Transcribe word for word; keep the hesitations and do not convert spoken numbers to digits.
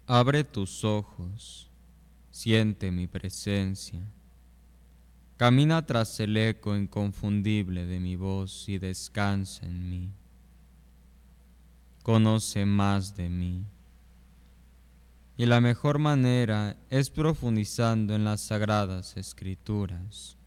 Abre tus ojos, siente mi presencia. Camina tras el eco inconfundible de mi voz y descansa en mí. Conoce más de mí. Y la mejor manera es profundizando en las sagradas escrituras.